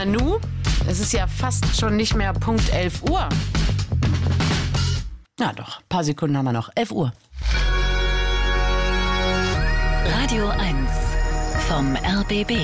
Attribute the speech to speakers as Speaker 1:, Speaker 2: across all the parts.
Speaker 1: Nanu, es ist ja fast schon nicht mehr Punkt 11 Uhr. Na doch, ein paar Sekunden haben wir noch. 11 Uhr.
Speaker 2: Radio 1 vom RBB.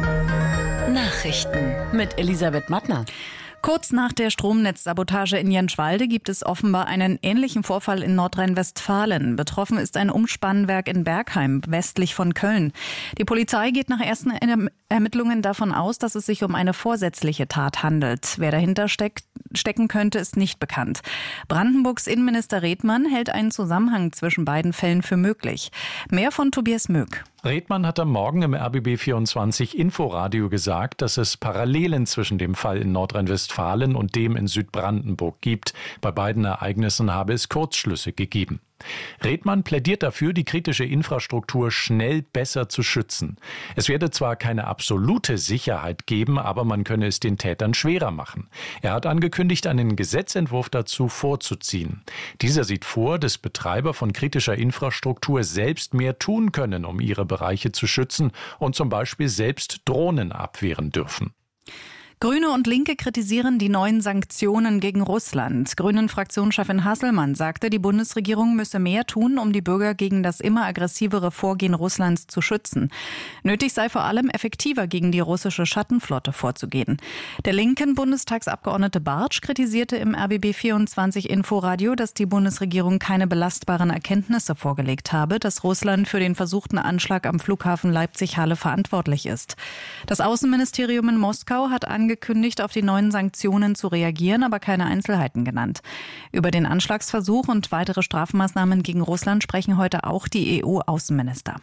Speaker 2: Nachrichten
Speaker 1: Mit Elisabeth Mattner.
Speaker 3: Kurz nach der Stromnetzsabotage in Jenschwalde gibt es offenbar einen ähnlichen Vorfall in Nordrhein-Westfalen. Betroffen ist ein Umspannwerk in Bergheim, westlich von Köln. Die Polizei geht nach ersten Ermittlungen davon aus, dass es sich um eine vorsätzliche Tat handelt. Wer dahinter stecken könnte, ist nicht bekannt. Brandenburgs Innenminister Redmann hält einen Zusammenhang zwischen beiden Fällen für möglich. Mehr von Tobias Möck.
Speaker 4: Redmann hat am Morgen im RBB24 Inforadio gesagt, dass es Parallelen zwischen dem Fall in Nordrhein-Westfalen und dem in Südbrandenburg gibt. Bei beiden Ereignissen habe es Kurzschlüsse gegeben. Redmann plädiert dafür, die kritische Infrastruktur schnell besser zu schützen. Es werde zwar keine absolute Sicherheit geben, aber man könne es den Tätern schwerer machen. Er hat angekündigt, einen Gesetzentwurf dazu vorzuziehen. Dieser sieht vor, dass Betreiber von kritischer Infrastruktur selbst mehr tun können, um ihre Bereiche zu schützen und zum Beispiel selbst Drohnen abwehren dürfen.
Speaker 3: Grüne und Linke kritisieren die neuen Sanktionen gegen Russland. Grünen-Fraktionschefin Hasselmann sagte, die Bundesregierung müsse mehr tun, um die Bürger gegen das immer aggressivere Vorgehen Russlands zu schützen. Nötig sei vor allem, effektiver gegen die russische Schattenflotte vorzugehen. Der linken Bundestagsabgeordnete Bartsch kritisierte im RBB24 Inforadio, dass die Bundesregierung keine belastbaren Erkenntnisse vorgelegt habe, dass Russland für den versuchten Anschlag am Flughafen Leipzig-Halle verantwortlich ist. Das Außenministerium in Moskau hat angekündigt, auf die neuen Sanktionen zu reagieren, aber keine Einzelheiten genannt. Über den Anschlagsversuch und weitere Strafmaßnahmen gegen Russland sprechen heute auch die EU-Außenminister.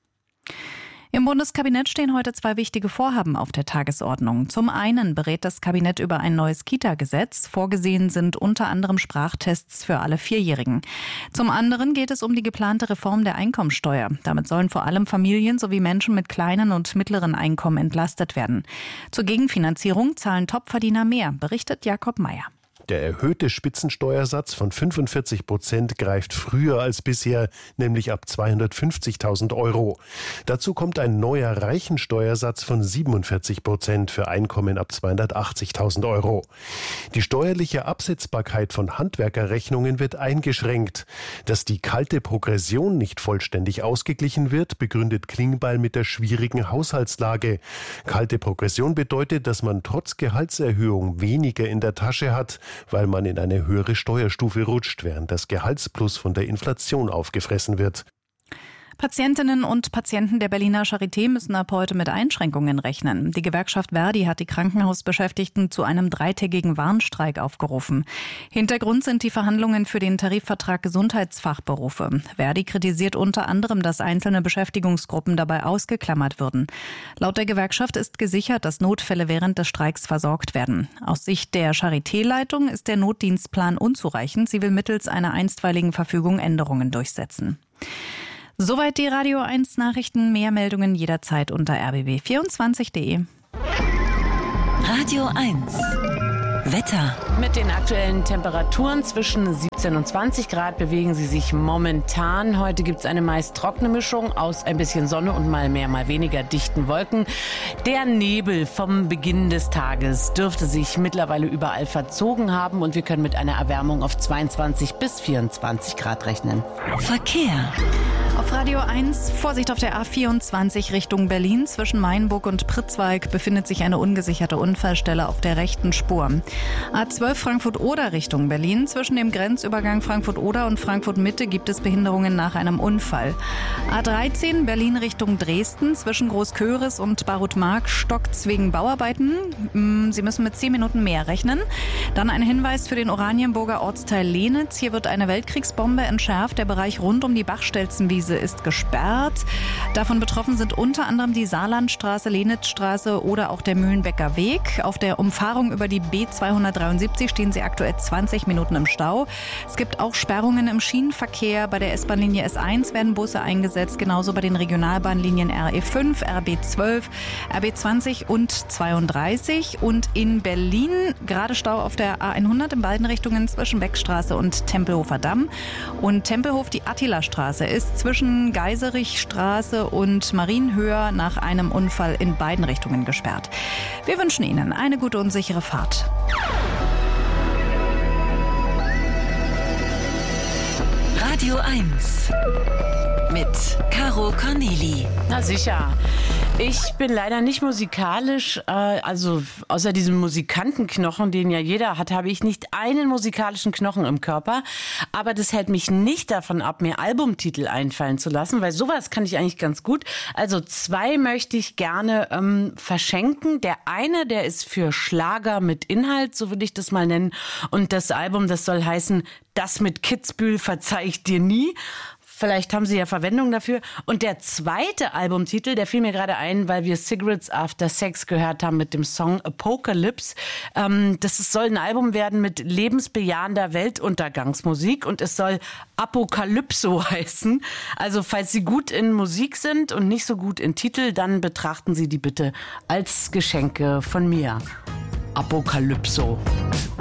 Speaker 3: Im Bundeskabinett stehen heute zwei wichtige Vorhaben auf der Tagesordnung. Zum einen berät das Kabinett über ein neues Kita-Gesetz. Vorgesehen sind unter anderem Sprachtests für alle Vierjährigen. Zum anderen geht es um die geplante Reform der Einkommensteuer. Damit sollen vor allem Familien sowie Menschen mit kleinen und mittleren Einkommen entlastet werden. Zur Gegenfinanzierung zahlen Topverdiener mehr, berichtet Jakob Mayer.
Speaker 5: Der erhöhte Spitzensteuersatz von 45% greift früher als bisher, nämlich ab 250.000 €. Dazu kommt ein neuer Reichensteuersatz von 47% für Einkommen ab 280.000 €. Die steuerliche Absetzbarkeit von Handwerkerrechnungen wird eingeschränkt. Dass die kalte Progression nicht vollständig ausgeglichen wird, begründet Klingbeil mit der schwierigen Haushaltslage. Kalte Progression bedeutet, dass man trotz Gehaltserhöhung weniger in der Tasche hat, weil man in eine höhere Steuerstufe rutscht, während das Gehaltsplus von der Inflation aufgefressen wird.
Speaker 3: Patientinnen und Patienten der Berliner Charité müssen ab heute mit Einschränkungen rechnen. Die Gewerkschaft Verdi hat die Krankenhausbeschäftigten zu einem 3-tägigen Warnstreik aufgerufen. Hintergrund sind die Verhandlungen für den Tarifvertrag Gesundheitsfachberufe. Verdi kritisiert unter anderem, dass einzelne Beschäftigungsgruppen dabei ausgeklammert würden. Laut der Gewerkschaft ist gesichert, dass Notfälle während des Streiks versorgt werden. Aus Sicht der Charité-Leitung ist der Notdienstplan unzureichend. Sie will mittels einer einstweiligen Verfügung Änderungen durchsetzen. Soweit die Radio 1 Nachrichten. Mehr Meldungen jederzeit unter rbb24.de.
Speaker 2: Radio 1 Wetter.
Speaker 1: Mit den aktuellen Temperaturen zwischen 17 und 20 Grad bewegen sie sich momentan. Heute gibt es eine meist trockene Mischung aus ein bisschen Sonne und mal mehr, mal weniger dichten Wolken. Der Nebel vom Beginn des Tages dürfte sich mittlerweile überall verzogen haben und wir können mit einer Erwärmung auf 22 bis 24 Grad rechnen.
Speaker 2: Verkehr.
Speaker 3: Auf Radio 1, Vorsicht auf der A24 Richtung Berlin. Zwischen Mainburg und Pritzwalk befindet sich eine ungesicherte Unfallstelle auf der rechten Spur. A12 Frankfurt-Oder Richtung Berlin. Zwischen dem Grenzübergang Frankfurt-Oder und Frankfurt-Mitte gibt es Behinderungen nach einem Unfall. A13 Berlin Richtung Dresden. Zwischen Großköris und Barutmark stockt's wegen Bauarbeiten. Sie müssen mit 10 Minuten mehr rechnen. Dann ein Hinweis für den Oranienburger Ortsteil Lenitz. Hier wird eine Weltkriegsbombe entschärft. Der Bereich rund um die Bachstelzenwiese ist gesperrt. Davon betroffen sind unter anderem die Saarlandstraße, Lenitzstraße oder auch der Mühlenbecker Weg. Auf der Umfahrung über die B273 stehen sie aktuell 20 Minuten im Stau. Es gibt auch Sperrungen im Schienenverkehr. Bei der S-Bahn-Linie S1 werden Busse eingesetzt, genauso bei den Regionalbahnlinien RE5, RB12, RB20 und 32. Und in Berlin gerade Stau auf der A100 in beiden Richtungen zwischen Beckstraße und Tempelhofer Damm. Und Tempelhof, die Attila-Straße, ist zwischen Geiserichstraße und und Marienhöhe nach einem Unfall in beiden Richtungen gesperrt. Wir wünschen Ihnen eine gute und sichere Fahrt.
Speaker 2: Radio 1 mit Caro Corneli.
Speaker 1: Na sicher. Ich bin leider nicht musikalisch, also außer diesem Musikantenknochen, den ja jeder hat, habe ich nicht einen musikalischen Knochen im Körper. Aber das hält mich nicht davon ab, mir Albumtitel einfallen zu lassen, weil sowas kann ich eigentlich ganz gut. Also 2 möchte ich gerne verschenken. Der eine, der ist für Schlager mit Inhalt, so würde ich das mal nennen. Und das Album, das soll heißen, das mit Kitzbühel verzeih ich dir nie. Vielleicht haben Sie ja Verwendung dafür. Und der zweite Albumtitel, der fiel mir gerade ein, weil wir Cigarettes After Sex gehört haben mit dem Song Apocalypse. Das soll ein Album werden mit lebensbejahender Weltuntergangsmusik und es soll Apokalypso heißen. Also falls Sie gut in Musik sind und nicht so gut in Titel, dann betrachten Sie die bitte als Geschenke von mir. Apokalypso.